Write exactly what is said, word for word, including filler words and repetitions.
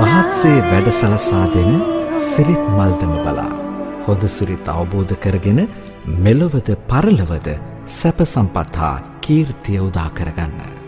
රහත්සේ වැඩසලසා දෙන සිරිත් මල්දම බලා හොඳ සිරිත් අවබෝධ කරගෙන මෙලොවද පරලොවද සැප සම්පත් හා කීර්තිය උදා කරගන්න.